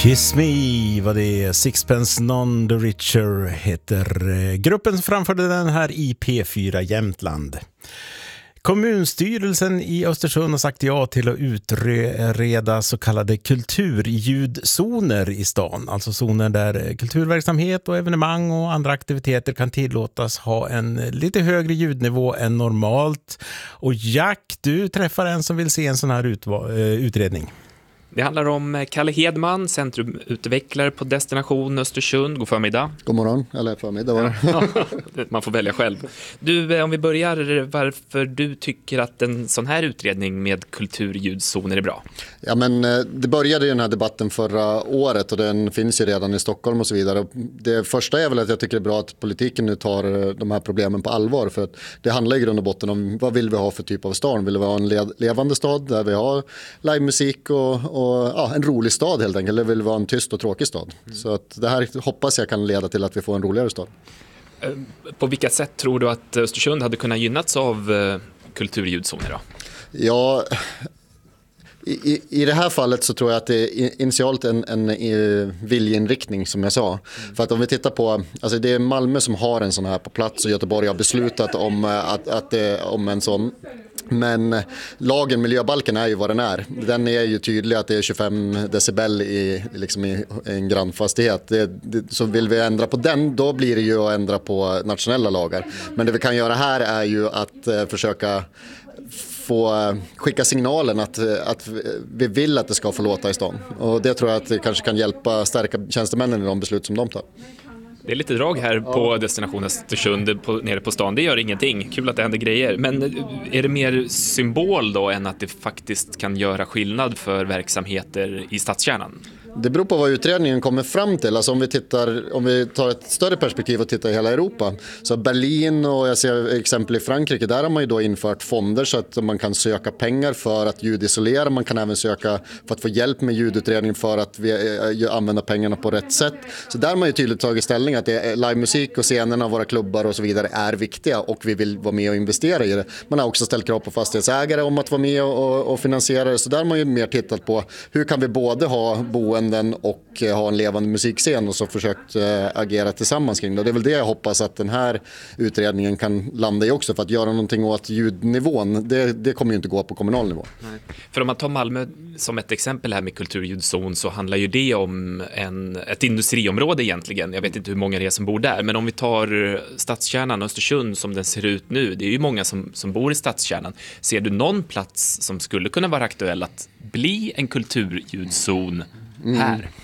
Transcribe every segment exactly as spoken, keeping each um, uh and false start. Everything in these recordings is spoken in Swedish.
Kiss Me var det. Sixpence None the Richer heter gruppen som framförde den här i P fyra Jämtland. Kommunstyrelsen i Östersund har sagt ja till att utreda så kallade kulturljudzoner i stan. Alltså zoner där kulturverksamhet och evenemang och andra aktiviteter kan tillåtas ha en lite högre ljudnivå än normalt. Och Jack, du träffar en som vill se en sån här utva- utredning. Det handlar om Kalle Hedman, centrumutvecklare på Destination Östersund. God förmiddag. God morgon, eller förmiddag var det. Ja, man får välja själv. Du, om vi börjar, varför du tycker att en sån här utredning med kulturljudzoner är bra? Ja, men det började ju den här debatten förra året och den finns ju redan i Stockholm och så vidare. Det första är väl att jag tycker det är bra att politiken nu tar de här problemen på allvar, för att det handlar i grund och botten om vad vill vi ha för typ av stad. Vill vi ha en le- levande stad där vi har livemusik och, och Och, ja, en rolig stad helt enkelt, eller vill vara en tyst och tråkig stad. Mm. Så att det här hoppas jag kan leda till att vi får en roligare stad. På vilka sätt tror du att Östersund hade kunnat gynnats av kulturljudzoner då? Ja, i, i det här fallet så tror jag att det är initialt en, en, en viljeinriktning som jag sa. Mm. För att om vi tittar på, alltså det är Malmö som har en sån här på plats och Göteborg har beslutat om, att, att det, om en sån. Men lagen, miljöbalken är ju vad den är. Den är ju tydlig att det är tjugofem decibel i, liksom i en grannfastighet. Det, det, så vill vi ändra på den, då blir det ju att ändra på nationella lagar. Men det vi kan göra här är ju att eh, försöka få skicka signalen att, att vi vill att det ska få låta i stan. Och det tror jag att det kanske kan hjälpa stärka tjänstemännen i de beslut som de tar. Det är lite drag här på Destination Östersund på, nere på stan. Det gör ingenting. Kul att det händer grejer. Men är det mer symbol då än att det faktiskt kan göra skillnad för verksamheter i stadskärnan? Det beror på vad utredningen kommer fram till. Alltså om vi tittar, om vi tar ett större perspektiv och tittar i hela Europa. Så Berlin och jag ser exempel i Frankrike, där har man ju då infört fonder så att man kan söka pengar för att ljudisolera. Man kan även söka för att få hjälp med ljudutredning för att vi använder pengarna på rätt sätt. Så där har man ju tydligt tagit ställning att det är livemusik och scenerna, våra klubbar och så vidare är viktiga och vi vill vara med och investera i det. Man har också ställt krav på fastighetsägare om att vara med och, och finansiera det. Så där har man ju mer tittat på hur kan vi både ha boende och ha en levande musikscen och så försökt äh, agera tillsammans kring det. Det är väl det jag hoppas att den här utredningen kan landa i också, för att göra någonting åt ljudnivån. Det, det kommer ju inte gå på kommunal nivå. Nej. För om man tar Malmö som ett exempel här med kulturljudzon, så handlar ju det om en, ett industriområde egentligen. Jag vet inte hur många det är som bor där, men om vi tar stadskärnan Östersund som den ser ut nu, det är ju många som, som bor i stadskärnan. Ser du någon plats som skulle kunna vara aktuell att bli en kulturljudzon här? Mm.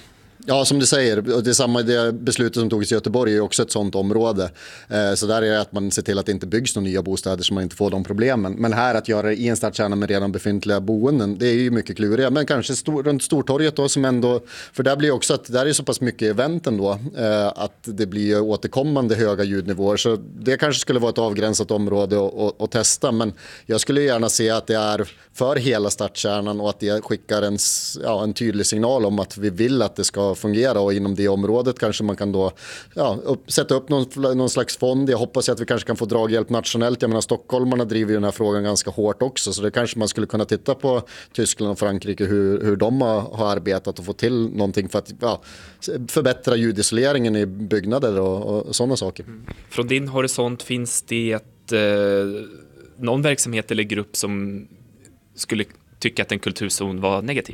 Ja, som du säger, och det är samma det beslutet som togs i Göteborg är också ett sånt område. Eh, så där är det att man ser till att det inte byggs några nya bostäder så man inte får de problemen. Men här att göra det i en stadskärna med redan befintliga boenden, det är ju mycket klurigare. Men kanske stor, runt Stortorget då, som ändå, för där blir också att där är så pass mycket eventen då, eh, att det blir återkommande höga ljudnivåer. Så det kanske skulle vara ett avgränsat område att testa. Men jag skulle gärna se att det är för hela stadskärnan och att det skickar en, ja, en tydlig signal om att vi vill att det ska fungera, och inom det området kanske man kan då ja, upp, sätta upp någon, någon slags fond. Jag hoppas att vi kanske kan få draghjälp nationellt. Jag menar, stockholmarna driver ju den här frågan ganska hårt också, så det kanske man skulle kunna titta på Tyskland och Frankrike hur, hur de har, har arbetat och få till någonting för att ja, förbättra ljudisoleringen i byggnader och, och sådana saker. Mm. Från din horisont, finns det ett, eh, någon verksamhet eller grupp som skulle tycka att en kulturzon var negativ?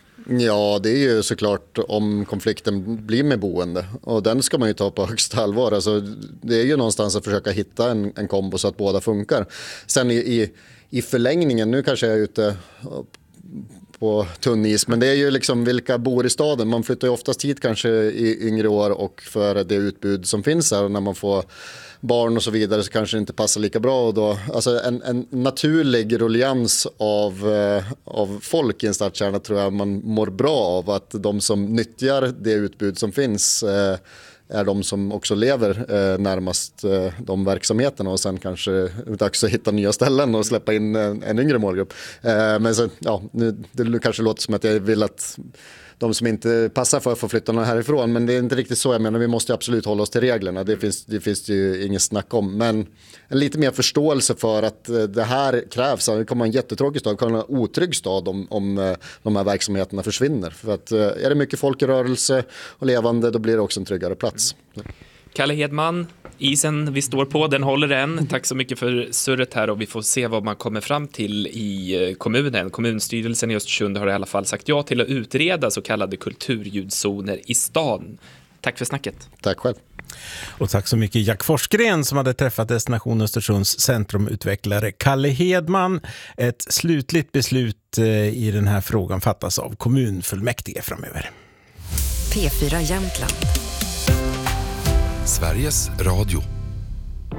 Ja, det är ju såklart om konflikten blir med boende, och den ska man ju ta på högsta allvar. Alltså, det är ju någonstans att försöka hitta en, en kombo så att båda funkar. Sen i, i, i förlängningen, nu kanske jag är ute på tunn is, men det är ju liksom vilka bor i staden. Man flyttar ju oftast hit kanske i yngre år och för det utbud som finns här, och när man får barn och så vidare så kanske det inte passar lika bra. Och då, alltså en, en naturlig ruljans av, eh, av folk i en stadskärna tror jag man mår bra av. Att de som nyttjar det utbud som finns eh, är de som också lever eh, närmast eh, de verksamheterna, och sen kanske det är dags att hitta nya ställen och släppa in en, en yngre målgrupp. Eh, men så, ja, nu, det kanske låter som att jag vill att de som inte passar för att få flytta någon härifrån. Men det är inte riktigt så jag menar. Vi måste absolut hålla oss till reglerna. Det finns det finns ju inget snack om. Men en lite mer förståelse för att det här krävs. Det kommer en jättetråkig stad, det kommer en otrygg stad om, om de här verksamheterna försvinner. För att är det mycket folk i rörelse och levande, då blir det också en tryggare plats. Kalle Hedman, isen vi står på, den håller än. Tack så mycket för surret här och vi får se vad man kommer fram till i kommunen. Kommunstyrelsen i Östersund har i alla fall sagt ja till att utreda så kallade kulturljudzoner i stan. Tack för snacket. Tack själv. Och tack så mycket Jack Forsgren som hade träffat Destination Östersunds centrumutvecklare Kalle Hedman. Ett slutligt beslut i den här frågan fattas av kommunfullmäktige framöver. P fyra Jämtland. Sveriges Radio.